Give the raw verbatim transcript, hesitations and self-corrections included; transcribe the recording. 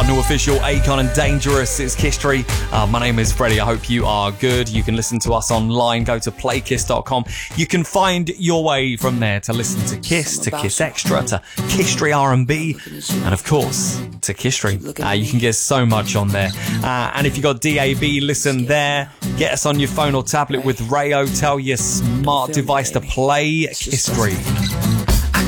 new official Akon and Dangerous. It's Kisstory. Uh, my name is Freddie. I hope you are good. You can listen to us online. Go to play kiss dot com. You can find your way from there to listen to Kiss, to Kiss Extra, to Kisstory R and B, and of course, to Kisstory. Uh, you can get so much on there. Uh, and if you've got D A B, listen there. Get us on your phone or tablet with Rayo. Tell your smart device to play Kisstory.